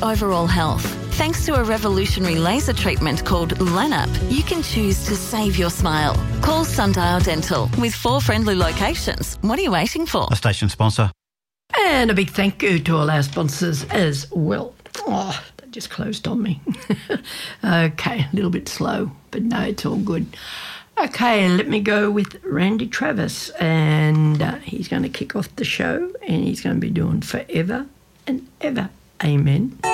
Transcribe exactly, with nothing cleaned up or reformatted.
overall health. Thanks to a revolutionary laser treatment called LANAP, you can choose to save your smile. Call Sundial Dental with four friendly locations. What are you waiting for? A station sponsor. And a big thank you to all our sponsors as well. Oh, that just closed on me. Okay, a little bit slow, but no, it's all good. Okay, let me go with Randy Travis, and uh, he's going to kick off the show, and he's going to be doing Forever and Ever. Amen.